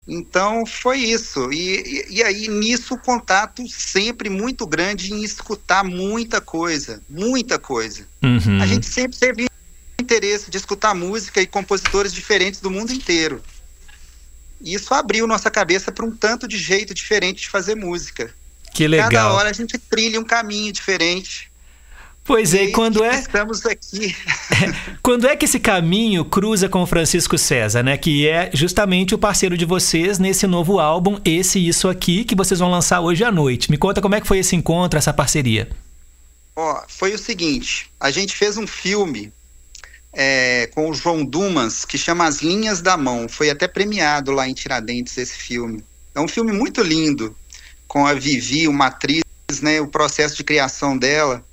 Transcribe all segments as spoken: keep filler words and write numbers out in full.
Então foi isso, e, e, e aí nisso o contato sempre muito grande em escutar muita coisa, muita coisa. Uhum. A gente sempre teve interesse de escutar música e compositores diferentes do mundo inteiro. E isso abriu nossa cabeça para um tanto de jeito diferente de fazer música. Que legal. Cada hora a gente trilha um caminho diferente. Pois é, e quando é... Estamos aqui. Quando é que esse caminho cruza com o Francisco César, né? Que é justamente o parceiro de vocês nesse novo álbum, Esse Isso Aqui, que vocês vão lançar hoje à noite. Me conta como é que foi esse encontro, essa parceria. Ó, foi o seguinte, a gente fez um filme é, com o João Dumas, que chama As Linhas da Mão. Foi até premiado lá em Tiradentes esse filme. É um filme muito lindo, com a Vivi, uma atriz, né? O processo de criação dela.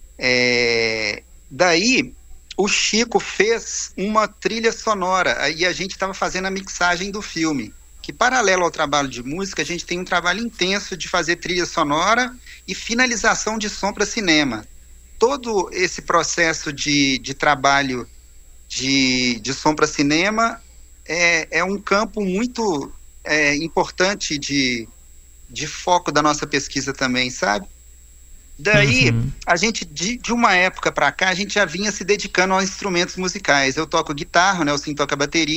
É, daí o Chico fez uma trilha sonora e a gente estava fazendo a mixagem do filme, que paralelo ao trabalho de música, a gente tem um trabalho intenso de fazer trilha sonora e finalização de som para cinema. Todo esse processo de, de trabalho de, de som para cinema é, é um campo muito é, importante de, de foco da nossa pesquisa também, sabe? Daí, uhum. a gente, de, de uma época para cá, a gente já vinha se dedicando aos instrumentos musicais. Eu toco guitarra, né, o Nelson toca bateria,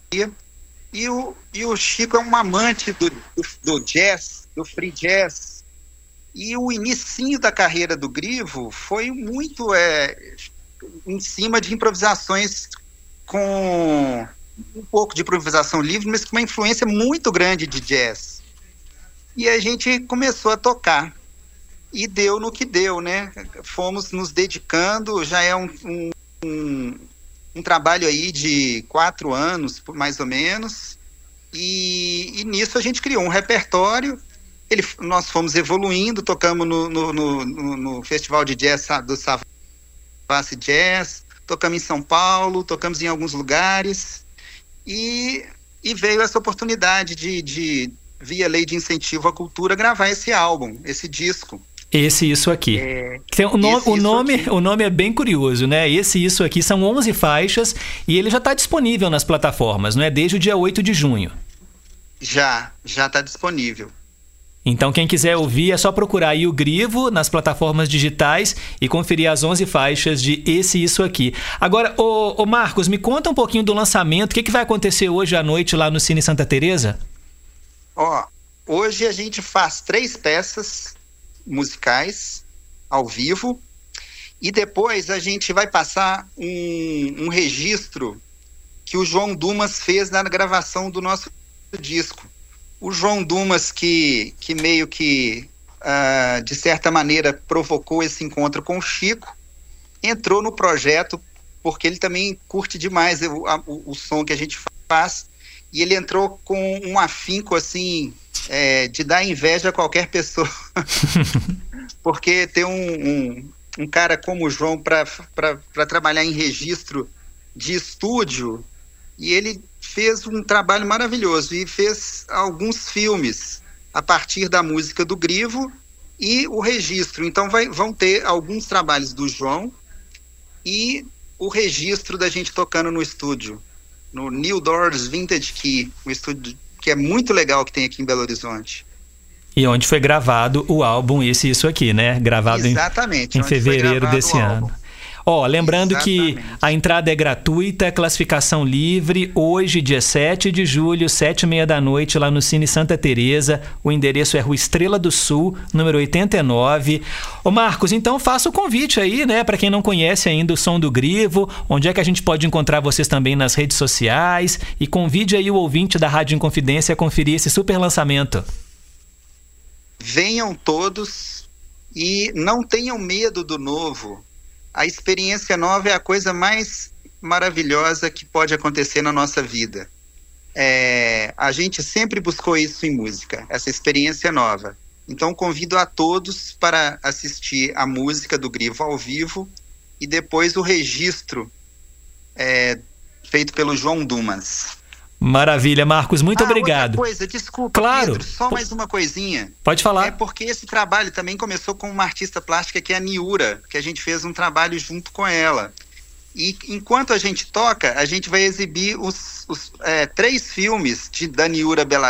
e o, e o Chico é um amante do, do, do jazz, do free jazz. E o inicinho da carreira do Grivo foi muito é, em cima de improvisações com um pouco de improvisação livre, mas com uma influência muito grande de jazz. E a gente começou a tocar. E deu no que deu, né? Fomos nos dedicando, já é um, um, um, um trabalho aí de quatro anos, mais ou menos, e, e nisso a gente criou um repertório, ele, nós fomos evoluindo, tocamos no, no, no, no Festival de Jazz do Savassi Jazz, tocamos em São Paulo, tocamos em alguns lugares, e, e veio essa oportunidade de, de, via lei de incentivo à cultura, gravar esse álbum, esse disco. Esse Isso Aqui. É, Tem, o, no, o, nome, aqui. o nome é bem curioso, né? Esse Isso Aqui são onze faixas e ele já está disponível nas plataformas, não é? Desde o dia oito de junho. Já, já está disponível. Então quem quiser ouvir é só procurar aí o Grivo nas plataformas digitais e conferir as onze faixas de Esse Isso Aqui. Agora, ô, ô Marcos, me conta um pouquinho do lançamento. O que, que vai acontecer hoje à noite lá no Cine Santa Teresa? Ó, hoje a gente faz três peças musicais ao vivo e depois a gente vai passar um, um registro que o João Dumas fez na gravação do nosso disco. O João Dumas que, que meio que uh, de certa maneira provocou esse encontro com o Chico, entrou no projeto porque ele também curte demais o, a, o, o som que a gente faz e ele entrou com um afinco assim É, de dar inveja a qualquer pessoa. Porque ter um, um, um cara como o João para trabalhar em registro de estúdio, e ele fez um trabalho maravilhoso e fez alguns filmes a partir da música do Grivo e o registro. Então vai, vão ter alguns trabalhos do João e o registro da gente tocando no estúdio, no New Doors Vintage Key, um estúdio que é muito legal que tem aqui em Belo Horizonte. E onde foi gravado o álbum Esse Isso Aqui, né? Gravado Exatamente, em, em fevereiro desse ano. Ó, lembrando Exatamente. que a entrada é gratuita, é classificação livre, hoje, dia sete de julho, sete e meia da noite, lá no Cine Santa Teresa. O endereço é Rua Estrela do Sul, número oitenta e nove. Ô Marcos, então faça o convite aí, né, para quem não conhece ainda o Som do Grivo, onde é que a gente pode encontrar vocês também nas redes sociais, e convide aí o ouvinte da Rádio Inconfidência a conferir esse super lançamento. Venham todos e não tenham medo do novo. A experiência nova é a coisa mais maravilhosa que pode acontecer na nossa vida. É, a gente sempre buscou isso em música, essa experiência nova. Então convido a todos para assistir a música do Grivo ao vivo e depois o registro é, feito pelo João Dumas. Maravilha, Marcos, muito ah, obrigado. Outra coisa, desculpa, claro. Pedro, só mais uma coisinha. Pode falar. É porque esse trabalho também começou com uma artista plástica que é a Niura, que a gente fez um trabalho junto com ela. E enquanto a gente toca, a gente vai exibir os, os é, três filmes de Daniura